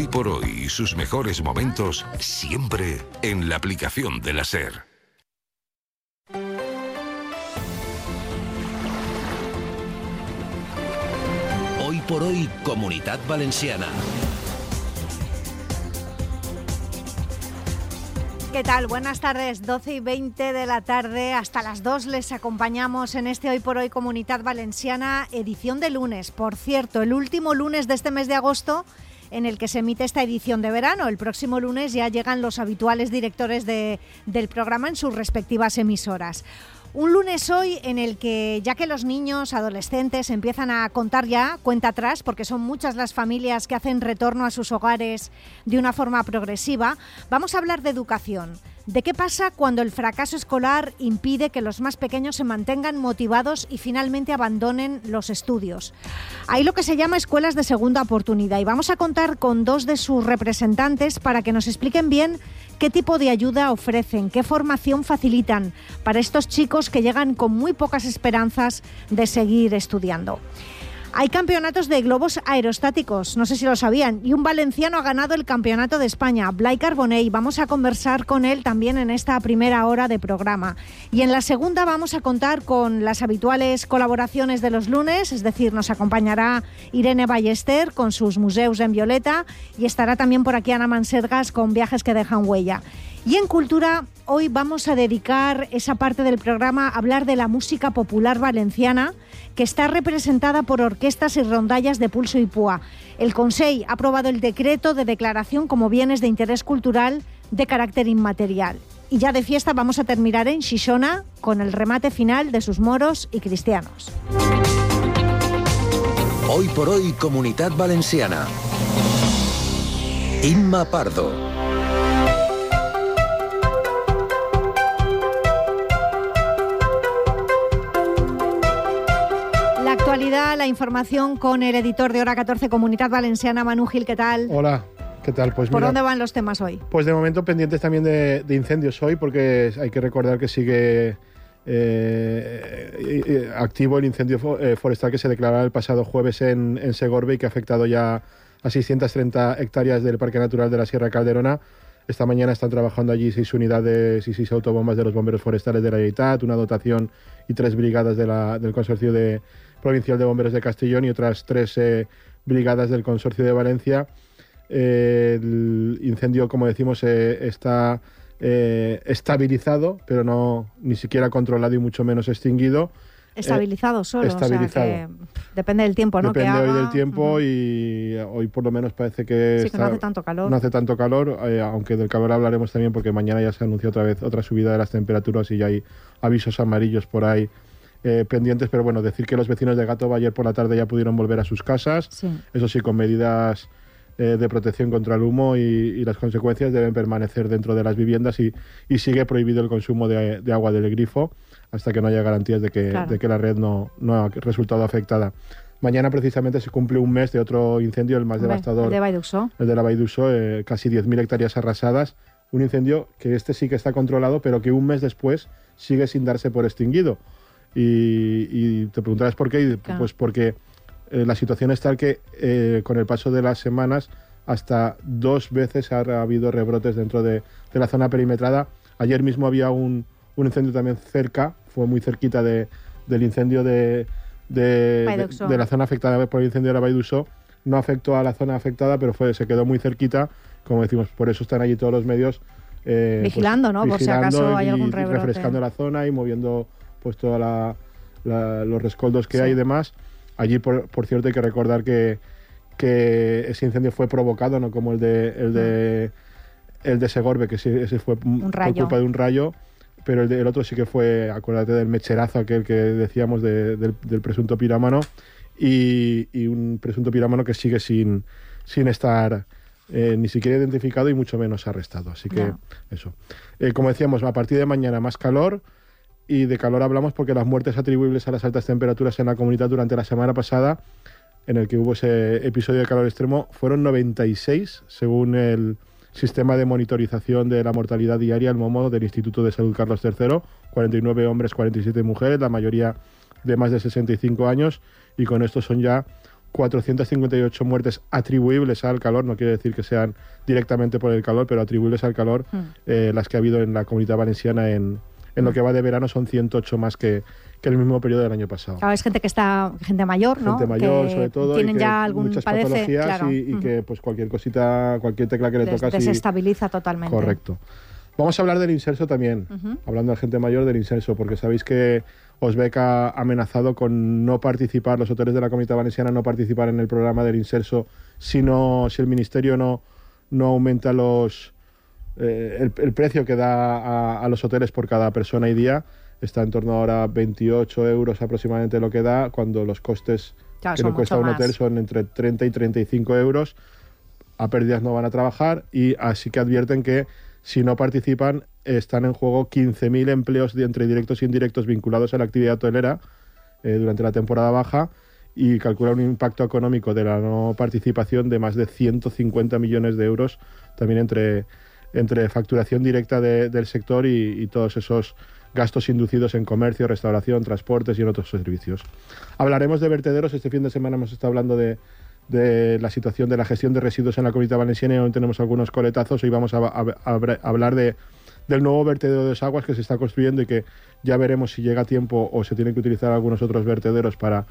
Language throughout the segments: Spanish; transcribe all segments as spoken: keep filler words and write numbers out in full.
Hoy por hoy y sus mejores momentos siempre en la aplicación de la SER. Hoy por hoy, Comunitat Valenciana. ¿Qué tal? Buenas tardes, doce y veinte de la tarde, hasta las dos les acompañamos en este Hoy por Hoy Comunitat Valenciana, edición de lunes. Por cierto, el último lunes de este mes de agosto en el que se emite esta edición de verano. El próximo lunes ya llegan los habituales directores de, del programa en sus respectivas emisoras. Un lunes hoy en el que, ya que los niños, adolescentes empiezan a contar ya cuenta atrás, porque son muchas las familias que hacen retorno a sus hogares de una forma progresiva, vamos a hablar de educación. ¿De qué pasa cuando el fracaso escolar impide que los más pequeños se mantengan motivados y finalmente abandonen los estudios? Hay lo que se llama escuelas de segunda oportunidad y vamos a contar con dos de sus representantes para que nos expliquen bien qué tipo de ayuda ofrecen, qué formación facilitan para estos chicos que llegan con muy pocas esperanzas de seguir estudiando. Hay campeonatos de globos aerostáticos, no sé si lo sabían, y un valenciano ha ganado el campeonato de España, Blai Carbonell. Vamos a conversar con él también en esta primera hora de programa. Y en la segunda vamos a contar con las habituales colaboraciones de los lunes, es decir, nos acompañará Irene Ballester con sus museos en Violeta y estará también por aquí Ana Mansergas con Viajes que dejan huella. Y en Cultura, hoy vamos a dedicar esa parte del programa a hablar de la música popular valenciana, que está representada por orquestas y rondallas de pulso y púa. El Consell ha aprobado el decreto de declaración como bienes de interés cultural de carácter inmaterial. Y ya de fiesta vamos a terminar en Xixona con el remate final de sus moros y cristianos. Hoy por hoy, Comunitat Valenciana. Inma Pardo. La actualidad, la información con el editor de Hora catorce Comunitat Valenciana, Manu Gil, ¿qué tal? Hola, ¿qué tal? Pues ¿Por mira, dónde van los temas hoy? Pues de momento pendientes también de, de incendios hoy, porque hay que recordar que sigue eh, activo el incendio forestal que se declaró el pasado jueves en, en Segorbe y que ha afectado ya a seiscientas treinta hectáreas del Parque Natural de la Sierra Calderona. Esta mañana están trabajando allí seis unidades y seis autobombas de los bomberos forestales de la Generalitat, una dotación y tres brigadas de la, del Consorcio de, Provincial de Bomberos de Castellón y otras tres eh, brigadas del Consorcio de Valencia. Eh, el incendio, como decimos, eh, está eh, estabilizado, pero no ni siquiera controlado y mucho menos extinguido. Estabilizado solo, estabilizado. O sea que depende del tiempo, ¿no? Depende que hoy haga. del tiempo uh-huh. Y hoy por lo menos parece que, sí, está, que no hace tanto calor. No hace tanto calor, eh, aunque del calor hablaremos también porque mañana ya se anunció otra vez otra subida de las temperaturas y ya hay avisos amarillos por ahí eh, pendientes, pero bueno, decir que los vecinos de Gatoba ayer por la tarde ya pudieron volver a sus casas, sí. Eso sí, con medidas eh, de protección contra el humo y, y las consecuencias deben permanecer dentro de las viviendas y, y sigue prohibido el consumo de, de agua del grifo hasta que no haya garantías de que, claro. de que la red no, no ha resultado afectada. Mañana precisamente se cumple un mes de otro incendio, el más Hombre, devastador. El de Valldussó. El de la Valldussó, eh, casi diez mil hectáreas arrasadas. Un incendio que este sí que está controlado, pero que un mes después sigue sin darse por extinguido. Y, y te preguntarás por qué. Claro. Pues porque eh, la situación es tal que eh, con el paso de las semanas hasta dos veces ha, ha habido rebrotes dentro de, de la zona perimetrada. Ayer mismo había un, un incendio también cerca, fue muy cerquita de, del incendio de, de, de, de la zona afectada por el incendio de la Valldussó. No afectó a la zona afectada, pero fue, se quedó muy cerquita. Como decimos, por eso están allí todos los medios eh, vigilando, pues, ¿no? Vigilando por si acaso hay algún rebrote. Refrescando la zona y moviendo pues todos la, la, los rescoldos que sí. hay y demás. Allí, por, por cierto, hay que recordar que, que ese incendio fue provocado, no como el de el de, el de Segorbe, que ese, ese fue un por rayo. culpa de un rayo, pero el, de, el otro sí que fue, acuérdate del mecherazo aquel que decíamos de, del, del presunto pirómano y, y un presunto pirómano que sigue sin, sin estar eh, ni siquiera identificado y mucho menos arrestado. Así que no. eso. Eh, como decíamos, a partir de mañana más calor. Y de calor hablamos porque las muertes atribuibles a las altas temperaturas en la comunidad durante la semana pasada, en el que hubo ese episodio de calor extremo, fueron noventa y seis, según el sistema de monitorización de la mortalidad diaria, el MOMO, del Instituto de Salud Carlos tercero, cuarenta y nueve hombres, cuarenta y siete mujeres, la mayoría de más de sesenta y cinco años, y con esto son ya cuatrocientas cincuenta y ocho muertes atribuibles al calor, no quiere decir que sean directamente por el calor, pero atribuibles al calor, mm. eh, las que ha habido en la Comunidad Valenciana en, en mm. lo que va de verano son ciento ocho más que, que el mismo periodo del año pasado. Claro, es gente que está, gente mayor, ¿no? Gente mayor, que sobre todo, tienen y que ya algún muchas padece, patologías claro. y, y mm. que pues cualquier cosita, cualquier tecla que le Des, tocas... desestabiliza y... totalmente. Correcto. Vamos a hablar del inserso también, uh-huh. hablando de gente mayor, del inserso, porque sabéis que Osbec ha amenazado con no participar, los hoteles de la Comunidad Valenciana no participar en el programa del inserso si, no, si el Ministerio no, no aumenta los eh, el, el precio que da a, a los hoteles por cada persona y día. Está en torno ahora a veintiocho euros aproximadamente lo que da, cuando los costes claro, que le cuesta un hotel son entre treinta y treinta y cinco euros. A pérdidas no van a trabajar, y así que advierten que si no participan están en juego quince mil empleos de entre directos e indirectos vinculados a la actividad hotelera eh, durante la temporada baja, y calcula un impacto económico de la no participación de más de ciento cincuenta millones de euros, también entre, entre facturación directa de, del sector y, y todos esos gastos inducidos en comercio, restauración, transportes y en otros servicios. Hablaremos de vertederos. Este fin de semana hemos estado hablando de de la situación de la gestión de residuos en la Comunidad Valenciana, y hoy tenemos algunos coletazos y vamos a, a, a, a hablar de, del nuevo vertedero de desaguas que se está construyendo y que ya veremos si llega a tiempo o se tienen que utilizar algunos otros vertederos para,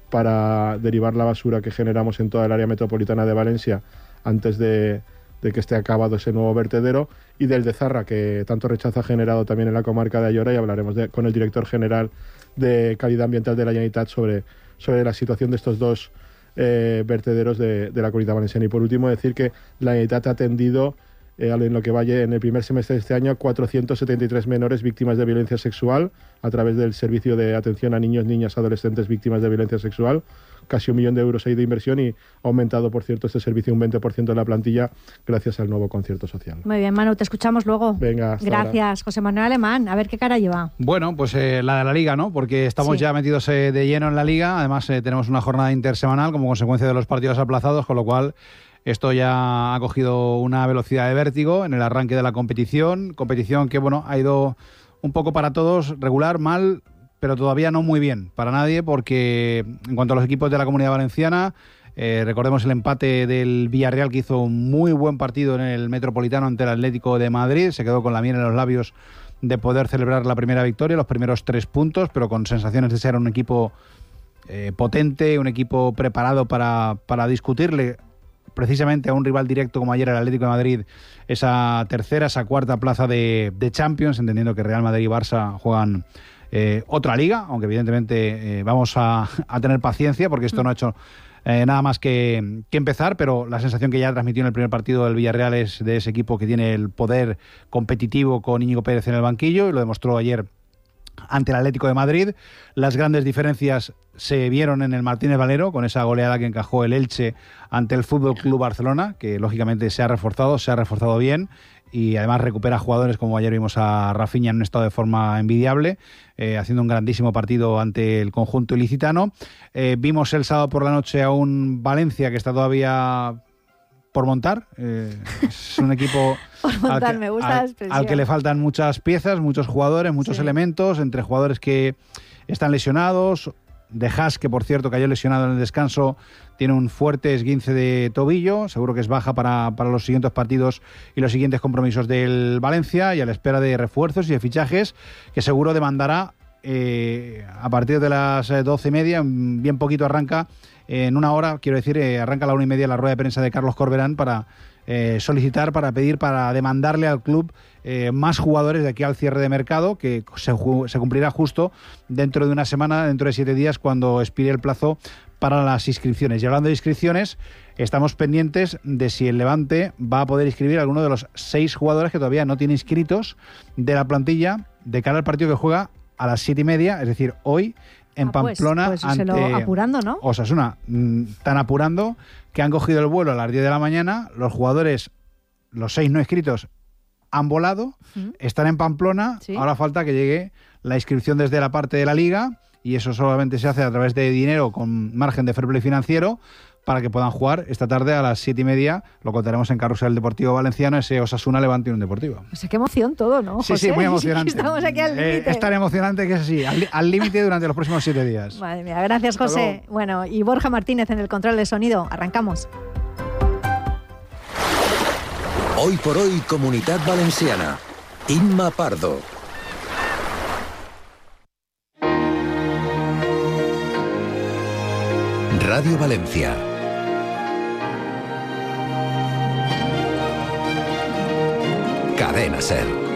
para derivar la basura que generamos en toda el área metropolitana de Valencia antes de, de que esté acabado ese nuevo vertedero, y del de Zarra, que tanto rechazo ha generado también en la comarca de Ayora, y hablaremos de, con el director general de Calidad Ambiental de la Generalitat sobre, sobre la situación de estos dos Eh, vertederos de, de la Comunidad Valenciana. Y por último decir que la Generalitat ha atendido eh, en lo que vaya en el primer semestre de este año a cuatrocientos setenta y tres menores víctimas de violencia sexual a través del servicio de atención a niños, niñas, adolescentes víctimas de violencia sexual. Casi un millón de euros ahí de inversión, y ha aumentado, por cierto, este servicio un veinte por ciento de la plantilla gracias al nuevo concierto social. Muy bien, Manu, te escuchamos luego. Venga, hasta gracias, ahora. José Manuel Alemán. A ver qué cara lleva. Bueno, pues eh, la de la Liga, ¿no? Porque estamos sí. ya metidos eh, de lleno en la Liga. Además, eh, tenemos una jornada intersemanal como consecuencia de los partidos aplazados, con lo cual esto ya ha cogido una velocidad de vértigo en el arranque de la competición. Competición que, bueno, ha ido un poco para todos, regular, mal, pero todavía no muy bien para nadie, porque en cuanto a los equipos de la Comunidad Valenciana, eh, recordemos el empate del Villarreal, que hizo un muy buen partido en el Metropolitano ante el Atlético de Madrid, se quedó con la miel en los labios de poder celebrar la primera victoria, los primeros tres puntos, pero con sensaciones de ser un equipo eh, potente, un equipo preparado para, para discutirle precisamente a un rival directo como ayer el Atlético de Madrid esa tercera, esa cuarta plaza de, de Champions, entendiendo que Real Madrid y Barça juegan Eh, otra liga, aunque evidentemente eh, vamos a, a tener paciencia, porque esto no ha hecho eh, nada más que, que empezar, pero la sensación que ya transmitió en el primer partido del Villarreal es de ese equipo que tiene el poder competitivo con Íñigo Pérez en el banquillo, y lo demostró ayer ante el Atlético de Madrid. Las grandes diferencias se vieron en el Martínez Valero, con esa goleada que encajó el Elche ante el F C Barcelona, que lógicamente se ha reforzado, se ha reforzado bien, y además recupera jugadores como ayer vimos a Rafinha en un estado de forma envidiable, eh, haciendo un grandísimo partido ante el conjunto ilicitano. Eh, vimos el sábado por la noche a un Valencia que está todavía por montar. Eh, es un equipo por montar, al, que, me gusta al, la expresión. al que le faltan muchas piezas, muchos jugadores, muchos sí. elementos, entre jugadores que están lesionados. De Haas, que por cierto cayó lesionado en el descanso, tiene un fuerte esguince de tobillo, seguro que es baja para, para los siguientes partidos y los siguientes compromisos del Valencia, y a la espera de refuerzos y de fichajes que seguro demandará eh, a partir de las doce y media, bien poquito arranca, eh, en una hora, quiero decir, eh, arranca a la una y media la rueda de prensa de Carlos Corberán para eh, solicitar, para pedir, para demandarle al club Eh, más jugadores de aquí al cierre de mercado, que se, se cumplirá justo dentro de una semana, dentro de siete días, cuando expire el plazo para las inscripciones. Y hablando de inscripciones, estamos pendientes de si el Levante va a poder inscribir a alguno de los seis jugadores que todavía no tiene inscritos de la plantilla de cara al partido que juega a las siete y media, es decir, hoy en ah, Pamplona, pues, pues ante apurando, ¿no? Osasuna. Tan apurando que han cogido el vuelo a las diez de la mañana, los jugadores, los seis no inscritos, han volado, ¿Mm? están en Pamplona, ¿Sí? ahora falta que llegue la inscripción desde la parte de la Liga, y eso solamente se hace a través de dinero con margen de fair play financiero, para que puedan jugar esta tarde a las siete y media. Lo contaremos en Carrusel Deportivo Valenciano, ese Osasuna Levante Unión Deportiva. O sea, qué emoción todo, ¿no, Sí, José? sí, muy emocionante. Estamos aquí al límite. Eh, es tan emocionante que es así, al límite durante los próximos siete días. Madre mía, gracias, José. Bueno, y Borja Martínez en el control de sonido. Arrancamos. Hoy por hoy, Comunitat Valenciana. Inma Pardo. Radio Valencia. Cadena SER.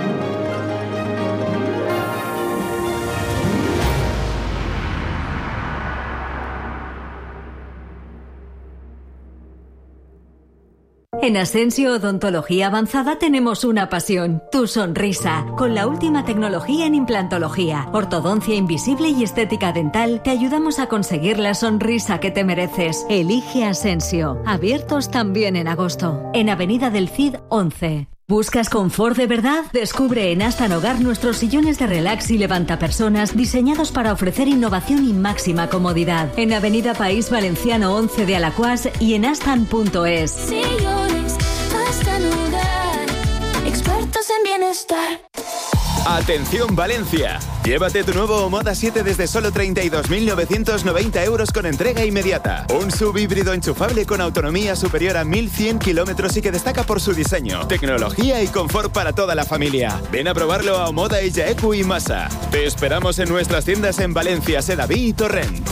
En Asensio Odontología Avanzada tenemos una pasión, tu sonrisa. Con la última tecnología en implantología, ortodoncia invisible y estética dental, te ayudamos a conseguir la sonrisa que te mereces. Elige Asensio. Abiertos también en agosto. En Avenida del Cid once. ¿Buscas confort de verdad? Descubre en Astan Hogar nuestros sillones de relax y levantapersonas diseñados para ofrecer innovación y máxima comodidad. En Avenida País Valenciano once de Alacuás y en astan punto es. Sillones Astan Hogar, expertos en bienestar. ¡Atención Valencia! Llévate tu nuevo Omoda siete desde solo treinta y dos mil novecientos noventa euros con entrega inmediata. Un subhíbrido enchufable con autonomía superior a mil cien kilómetros y que destaca por su diseño, tecnología y confort para toda la familia. Ven a probarlo a Omoda Illaecu y Masa. Te esperamos en nuestras tiendas en Valencia, Sedaví y Torrent.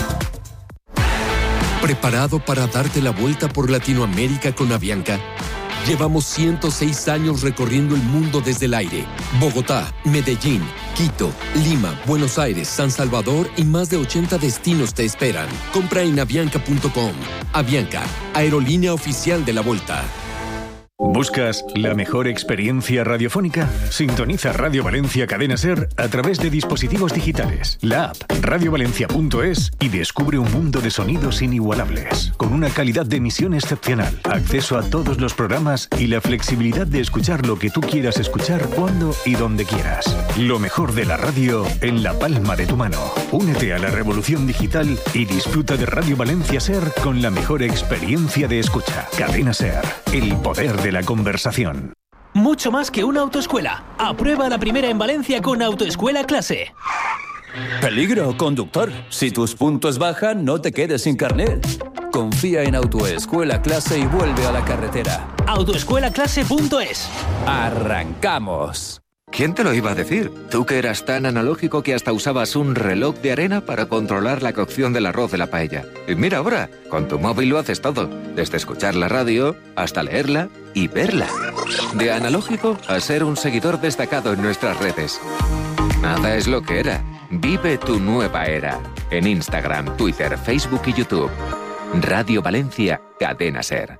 ¿Preparado para darte la vuelta por Latinoamérica con Avianca? Llevamos ciento seis años recorriendo el mundo desde el aire. Bogotá, Medellín, Quito, Lima, Buenos Aires, San Salvador y más de ochenta destinos te esperan. Compra en avianca punto com. Avianca, aerolínea oficial de la Volta. ¿Buscas la mejor experiencia radiofónica? Sintoniza Radio Valencia Cadena SER a través de dispositivos digitales, la app radio valencia punto es y descubre un mundo de sonidos inigualables, con una calidad de emisión excepcional, acceso a todos los programas y la flexibilidad de escuchar lo que tú quieras escuchar cuando y donde quieras. Lo mejor de la radio en la palma de tu mano. Únete a la revolución digital y disfruta de Radio Valencia SER con la mejor experiencia de escucha. Cadena SER, el poder de la conversación. Mucho más que una autoescuela. Aprueba la primera en Valencia con Autoescuela Clase. Peligro, conductor. Si tus puntos bajan, no te quedes sin carnet. Confía en Autoescuela Clase y vuelve a la carretera. autoescuela clase punto es. ¡Arrancamos! ¿Quién te lo iba a decir? Tú que eras tan analógico que hasta usabas un reloj de arena para controlar la cocción del arroz de la paella. Y mira ahora, con tu móvil lo haces todo. Desde escuchar la radio hasta leerla y verla. De analógico a ser un seguidor destacado en nuestras redes. Nada es lo que era. Vive tu nueva era. En Instagram, Twitter, Facebook y YouTube. Radio Valencia, Cadena SER.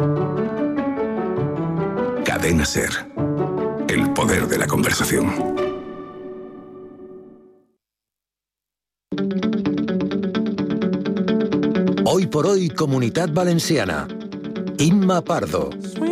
Cadena SER. El poder de la conversación. Hoy por hoy, Comunitat Valenciana. Inma Pardo.